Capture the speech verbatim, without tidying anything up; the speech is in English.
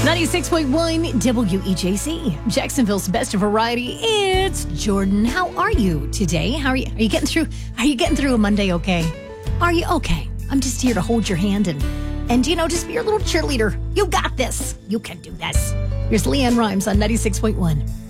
ninety-six point one W E J C, Jacksonville's best variety. It's Jordan. How are you today? How are you? Are you getting through? Are you getting through a Monday? Okay. Are you okay? I'm just here to hold your hand and, and you know, just be your little cheerleader. You got this. You can do this. Here's Leanne Rhymes on ninety-six point one.